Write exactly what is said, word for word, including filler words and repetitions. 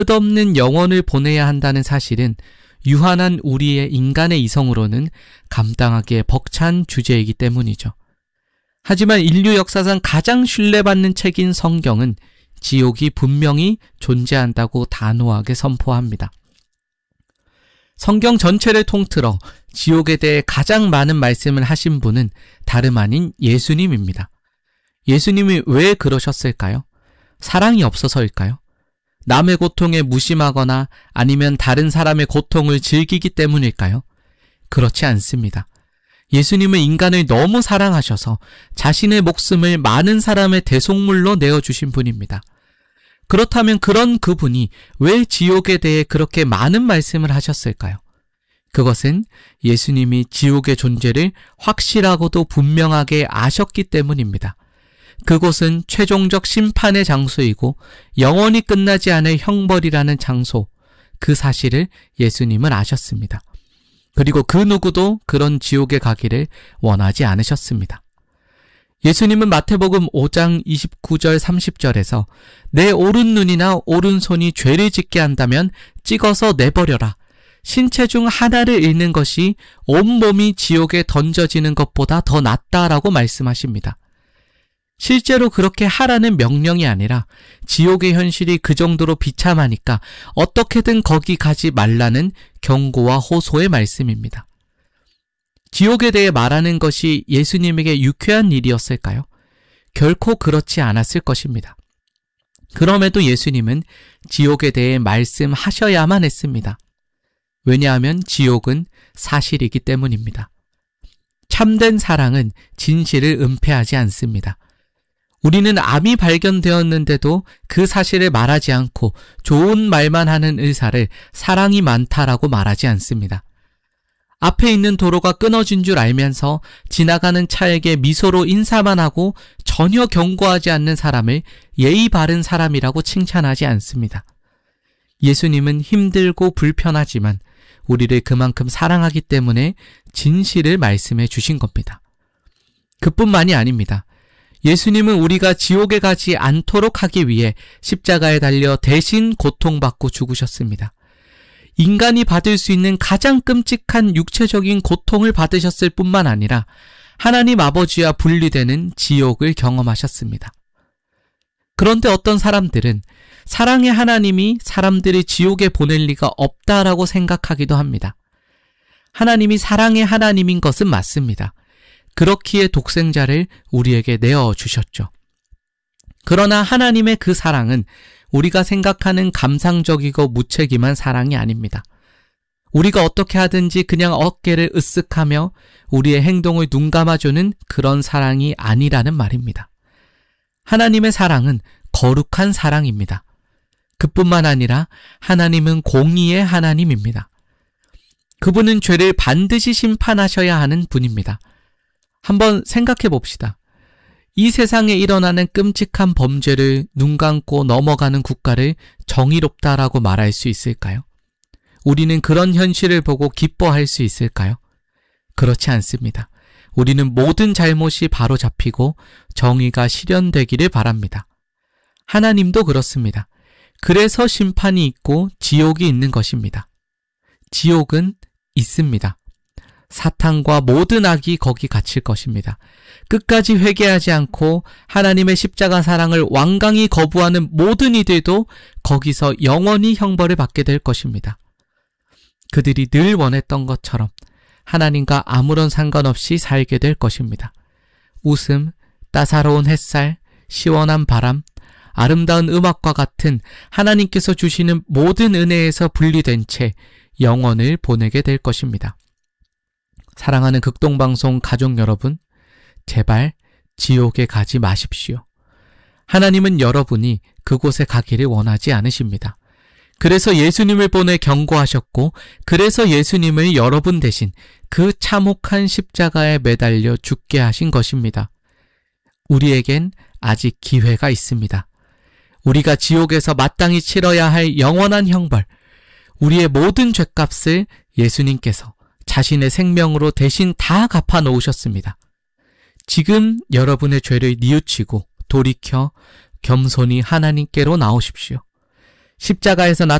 끝없는 영원을 보내야 한다는 사실은 유한한 우리의 인간의 이성으로는 감당하기에 벅찬 주제이기 때문이죠. 하지만 인류 역사상 가장 신뢰받는 책인 성경은 지옥이 분명히 존재한다고 단호하게 선포합니다. 성경 전체를 통틀어 지옥에 대해 가장 많은 말씀을 하신 분은 다름 아닌 예수님입니다. 예수님이 왜 그러셨을까요? 사랑이 없어서일까요? 남의 고통에 무심하거나 아니면 다른 사람의 고통을 즐기기 때문일까요? 그렇지 않습니다. 예수님은 인간을 너무 사랑하셔서 자신의 목숨을 많은 사람의 대속물로 내어주신 분입니다. 그렇다면 그런 그분이 왜 지옥에 대해 그렇게 많은 말씀을 하셨을까요? 그것은 예수님이 지옥의 존재를 확실하고도 분명하게 아셨기 때문입니다. 그곳은 최종적 심판의 장소이고 영원히 끝나지 않을 형벌이라는 장소, 그 사실을 예수님은 아셨습니다. 그리고 그 누구도 그런 지옥에 가기를 원하지 않으셨습니다. 예수님은 마태복음 오 장 이십구 절 삼십 절에서 내 오른눈이나 오른손이 죄를 짓게 한다면 찍어서 내버려라. 신체 중 하나를 잃는 것이 온몸이 지옥에 던져지는 것보다 더 낫다라고 말씀하십니다. 실제로 그렇게 하라는 명령이 아니라 지옥의 현실이 그 정도로 비참하니까 어떻게든 거기 가지 말라는 경고와 호소의 말씀입니다. 지옥에 대해 말하는 것이 예수님에게 유쾌한 일이었을까요? 결코 그렇지 않았을 것입니다. 그럼에도 예수님은 지옥에 대해 말씀하셔야만 했습니다. 왜냐하면 지옥은 사실이기 때문입니다. 참된 사랑은 진실을 은폐하지 않습니다. 우리는 암이 발견되었는데도 그 사실을 말하지 않고 좋은 말만 하는 의사를 사랑이 많다라고 말하지 않습니다. 앞에 있는 도로가 끊어진 줄 알면서 지나가는 차에게 미소로 인사만 하고 전혀 경고하지 않는 사람을 예의 바른 사람이라고 칭찬하지 않습니다. 예수님은 힘들고 불편하지만 우리를 그만큼 사랑하기 때문에 진실을 말씀해 주신 겁니다. 그뿐만이 아닙니다. 예수님은 우리가 지옥에 가지 않도록 하기 위해 십자가에 달려 대신 고통받고 죽으셨습니다. 인간이 받을 수 있는 가장 끔찍한 육체적인 고통을 받으셨을 뿐만 아니라 하나님 아버지와 분리되는 지옥을 경험하셨습니다. 그런데 어떤 사람들은 사랑의 하나님이 사람들을 지옥에 보낼 리가 없다라고 생각하기도 합니다. 하나님이 사랑의 하나님인 것은 맞습니다. 그렇기에 독생자를 우리에게 내어주셨죠. 그러나 하나님의 그 사랑은 우리가 생각하는 감상적이고 무책임한 사랑이 아닙니다. 우리가 어떻게 하든지 그냥 어깨를 으쓱하며 우리의 행동을 눈감아주는 그런 사랑이 아니라는 말입니다. 하나님의 사랑은 거룩한 사랑입니다. 그뿐만 아니라 하나님은 공의의 하나님입니다. 그분은 죄를 반드시 심판하셔야 하는 분입니다. 한번 생각해 봅시다. 이 세상에 일어나는 끔찍한 범죄를 눈 감고 넘어가는 국가를 정의롭다라고 말할 수 있을까요? 우리는 그런 현실을 보고 기뻐할 수 있을까요? 그렇지 않습니다. 우리는 모든 잘못이 바로잡히고 정의가 실현되기를 바랍니다. 하나님도 그렇습니다. 그래서 심판이 있고 지옥이 있는 것입니다. 지옥은 있습니다. 사탄과 모든 악이 거기 갇힐 것입니다. 끝까지 회개하지 않고 하나님의 십자가 사랑을 완강히 거부하는 모든 이들도 거기서 영원히 형벌을 받게 될 것입니다. 그들이 늘 원했던 것처럼 하나님과 아무런 상관없이 살게 될 것입니다. 웃음, 따사로운 햇살, 시원한 바람, 아름다운 음악과 같은 하나님께서 주시는 모든 은혜에서 분리된 채 영원을 보내게 될 것입니다. 사랑하는 극동방송 가족 여러분, 제발 지옥에 가지 마십시오. 하나님은 여러분이 그곳에 가기를 원하지 않으십니다. 그래서 예수님을 보내 경고하셨고, 그래서 예수님을 여러분 대신 그 참혹한 십자가에 매달려 죽게 하신 것입니다. 우리에겐 아직 기회가 있습니다. 우리가 지옥에서 마땅히 치러야 할 영원한 형벌, 우리의 모든 죗값을 예수님께서 자신의 생명으로 대신 다 갚아 놓으셨습니다. 지금 여러분의 죄를 뉘우치고 돌이켜 겸손히 하나님께로 나오십시오. 십자가에서